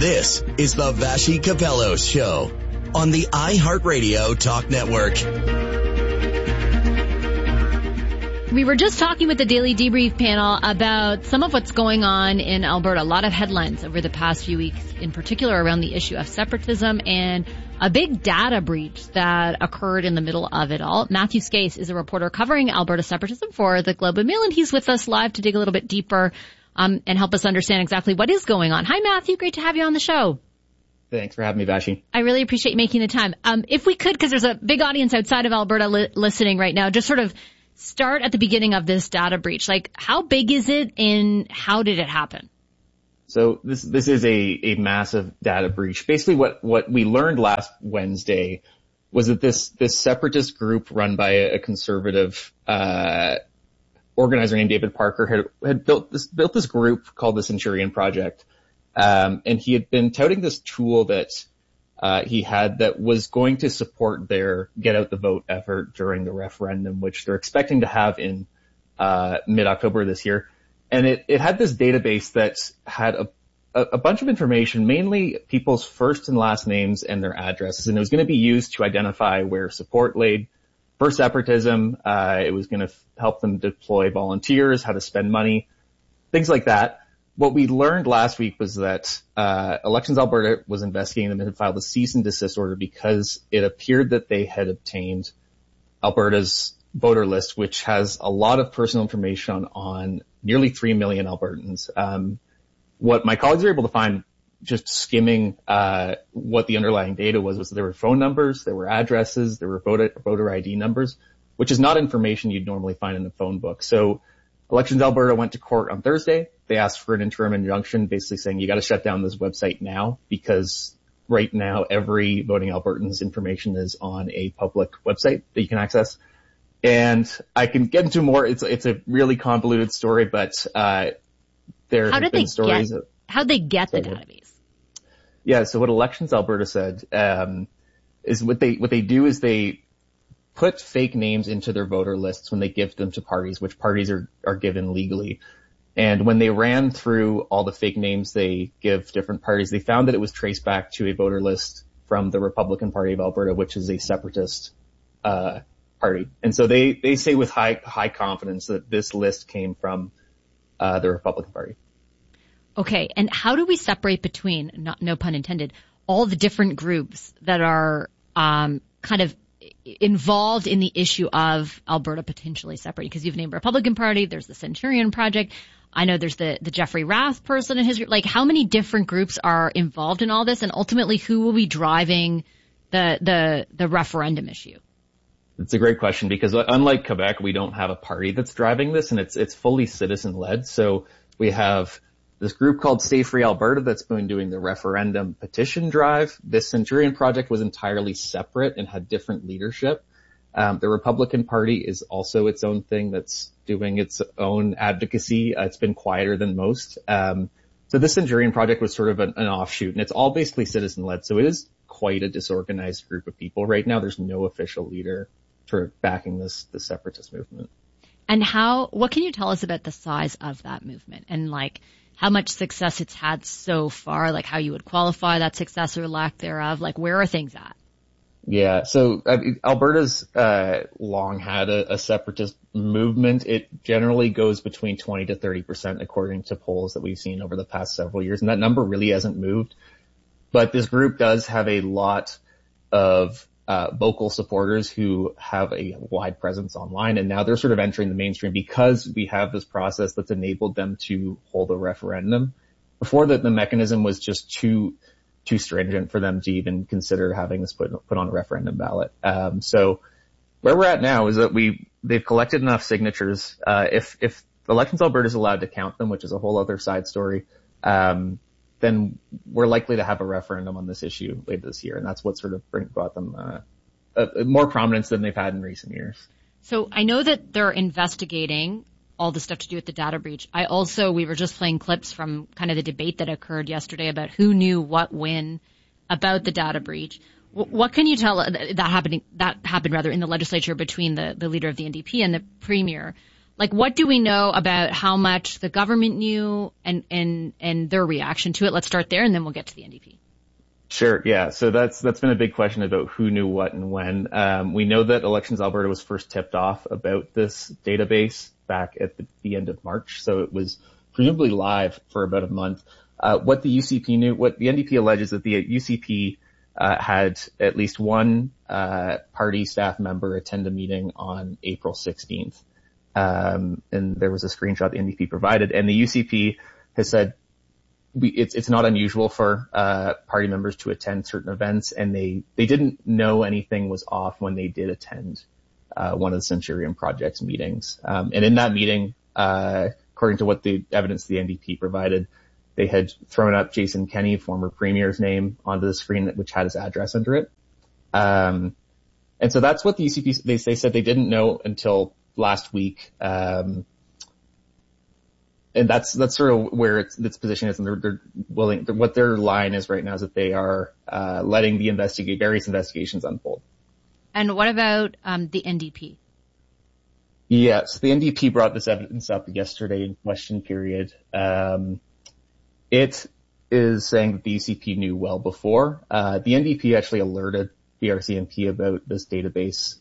This is the Vassy Kapelos Show on the iHeartRadio Talk Network. We were just talking with the Daily Debrief panel about some of what's going on in Alberta. A lot of headlines over the past few weeks, in particular around the issue of separatism and a big data breach that occurred in the middle of it all. Matthew Skase is a reporter covering Alberta separatism for the Globe and Mail, and he's with us live to dig a little bit deeper and help us understand exactly what is going on. Hi, Matthew. Great to have you on the show. Thanks for having me, Vassy. I really appreciate you making the time. If we could, because there's a big audience outside of Alberta listening right now, just sort of start at the beginning of this data breach. Like, how big is it and how did it happen? So this is a massive data breach. Basically what we learned last Wednesday was that this separatist group run by a conservative organizer named David Parker had built this group called the Centurion Project. And he had been touting this tool that he had that was going to support their get out the vote effort during the referendum, which they're expecting to have in mid-October this year. And it had this database that had a bunch of information, mainly people's first and last names and their addresses, and it was going to be used to identify where support laid for separatism. It was going to help them deploy volunteers, how to spend money, things like that. What we learned last week was that Elections Alberta was investigating them and had filed a cease and desist order because it appeared that they had obtained Alberta's voter list, which has a lot of personal information on nearly 3 million Albertans. What my colleagues were able to find just skimming what the underlying data was there were phone numbers, there were addresses, there were voter ID numbers, which is not information you'd normally find in a phone book. So Elections Alberta went to court on Thursday. They asked for an interim injunction, basically saying you got to shut down this website now because right now every voting Albertan's information is on a public website that you can access. And I can get into more. It's a really convoluted story, but there have been stories. How'd they get the database? Yeah. So what Elections Alberta said is what they do is they put fake names into their voter lists when they give them to parties, which parties are given legally. And when they ran through all the fake names they give different parties, they found that it was traced back to a voter list from the Republican Party of Alberta, which is a separatist party. And so they say with high confidence that this list came from the Republican Party. Okay, and how do we separate between, no pun intended, all the different groups that are kind of involved in the issue of Alberta potentially separating? Because you've named Republican Party, there's the Centurion Project, I know there's the Jeffrey Rath person and his group. Like, how many different groups are involved in all this, and ultimately who will be driving the referendum issue? It's a great question because unlike Quebec, we don't have a party that's driving this, and it's fully citizen-led. So we have this group called Stay Free Alberta that's been doing the referendum petition drive. This Centurion Project was entirely separate and had different leadership. The Republican Party is also its own thing that's doing its own advocacy. It's been quieter than most. So this Centurion Project was sort of an offshoot, and it's all basically citizen-led. So it is quite a disorganized group of people right now. There's no official leader for backing the separatist movement. And what can you tell us about the size of that movement and like how much success it's had so far, like how you would qualify that success or lack thereof? Like, where are things at? Yeah, so Alberta's long had a separatist movement. It generally goes between 20 to 30% according to polls that we've seen over the past several years, and that number really hasn't moved. But this group does have a lot of vocal supporters who have a wide presence online, and now they're sort of entering the mainstream because we have this process that's enabled them to hold a referendum. Before that, the mechanism was just too stringent for them to even consider having this put on a referendum ballot. So where we're at now is that they've collected enough signatures. If Elections Alberta is allowed to count them, which is a whole other side story, then we're likely to have a referendum on this issue later this year. And that's what sort of brought them more prominence than they've had in recent years. So I know that they're investigating all the stuff to do with the data breach. We were just playing clips from kind of the debate that occurred yesterday about who knew what when about the data breach. What can you tell that happened rather in the legislature between the leader of the NDP and the premier? Like, what do we know about how much the government knew and their reaction to it? Let's start there, and then we'll get to the NDP. Sure. Yeah. So that's been a big question about who knew what and when. We know that Elections Alberta was first tipped off about this database back at the end of March. So it was presumably live for about a month. What the UCP knew, what the NDP alleges that the UCP had at least one party staff member attend a meeting on April 16th. And there was a screenshot the NDP provided, and the UCP has said it's not unusual for party members to attend certain events, and they didn't know anything was off when they did attend one of the Centurion Project's meetings. And in that meeting, according to what the evidence the NDP provided, they had thrown up Jason Kenney, former premier's name, onto the screen, which had his address under it. And so that's what the UCP, they said they didn't know until last week. And that's sort of where its position is, and they're willing, what their line is right now is that they are letting the various investigations unfold. And what about the NDP? Yes, the NDP brought this evidence up yesterday in question period. It is saying that the UCP knew well before. The NDP actually alerted the RCMP about this database